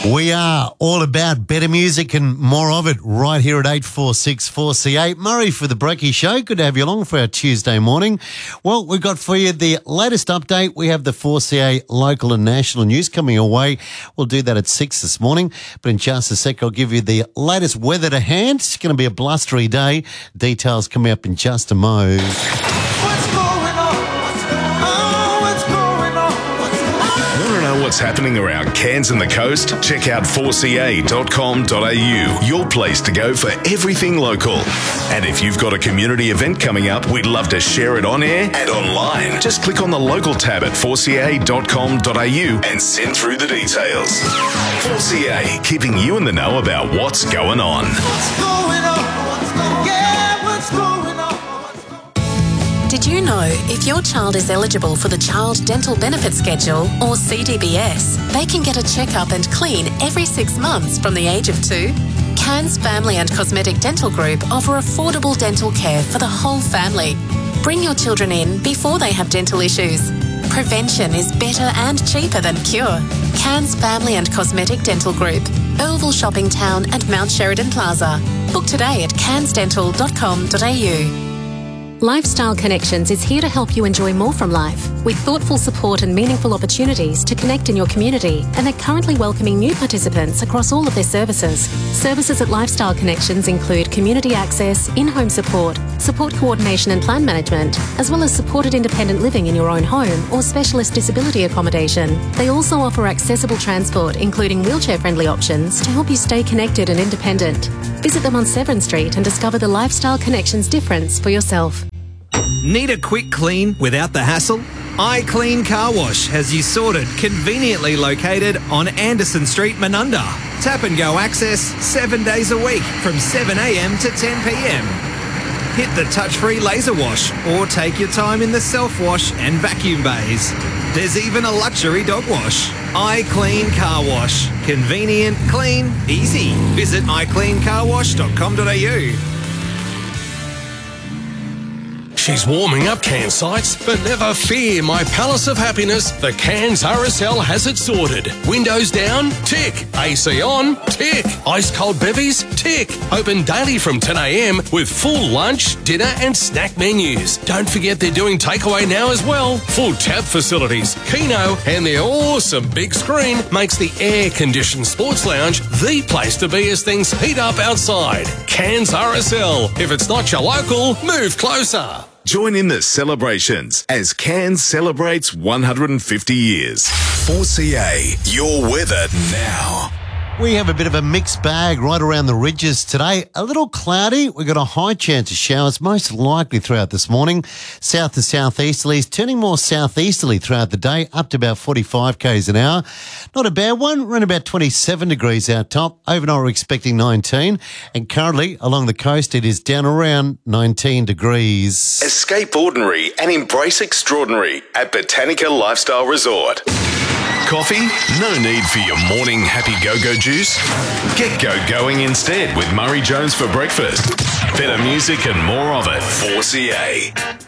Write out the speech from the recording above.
We are all about better music and more of it right here at 846 4CA. Murray for the Breaky Show. Good to have you along for our Tuesday morning. Well, we've got for you the latest update. We have the 4CA local and national news coming your way. We'll do that at 6 this morning. But in just a sec, I'll give you the latest weather to hand. It's going to be a blustery day. Details coming up in just a mo. What's happening around Cairns and the coast? Check out 4ca.com.au, your place to go for everything local. And if you've got a community event coming up, we'd love to share it on air and online. Just click on the local tab at 4ca.com.au and send through the details. 4CA, keeping you in the know about what's going on. What's going on? What's going on? Did you know if your child is eligible for the Child Dental Benefit Schedule, or CDBS, they can get a checkup and clean every 6 months from the age of 2? Cairns Family and Cosmetic Dental Group offer affordable dental care for the whole family. Bring your children in before they have dental issues. Prevention is better and cheaper than cure. Cairns Family and Cosmetic Dental Group, Earlville Shopping Town and Mount Sheridan Plaza. Book today at cairnsdental.com.au. Lifestyle Connections is here to help you enjoy more from life with thoughtful support and meaningful opportunities to connect in your community, and they're currently welcoming new participants across all of their services. Services at Lifestyle Connections include community access, in-home support coordination and plan management, as well as supported independent living in your own home or specialist disability accommodation. They also offer accessible transport, including wheelchair-friendly options, to help you stay connected and independent. Visit them on Severn Street and discover the Lifestyle Connections difference for yourself. Need a quick clean without the hassle? iClean Car Wash has you sorted, conveniently located on Anderson Street, Menunda. Tap and go access 7 days a week from 7 a.m. to 10 p.m. Hit the touch-free laser wash or take your time in the self-wash and vacuum bays. There's even a luxury dog wash. iClean Car Wash. Convenient, clean, easy. Visit icleancarwash.com.au. She's warming up Cairns sites, but never fear, my Palace of Happiness, the Cairns RSL has it sorted. Windows down? Tick. AC on? Tick. Ice cold bevies? Tick. Open daily from 10 a.m. with full lunch, dinner and snack menus. Don't forget they're doing takeaway now as well. Full tap facilities, Keno and their awesome big screen makes the air-conditioned sports lounge the place to be as things heat up outside. Cairns RSL. If it's not your local, move closer. Join in the celebrations as Cairns celebrates 150 years. 4CA, your weather now. We have a bit of a mixed bag right around the ridges today. A little cloudy. We've got a high chance of showers, most likely throughout this morning. South to southeasterlies, turning more southeasterly throughout the day, up to about 45 k's an hour. Not a bad one. Around about 27 degrees out top. Overnight we're expecting 19. And currently, along the coast, it is down around 19 degrees. Escape ordinary and embrace extraordinary at Botanica Lifestyle Resort. Coffee? No need for your morning happy go-go juice. Get go-going instead with Murray Jones for breakfast. Better music and more of it. 4CA.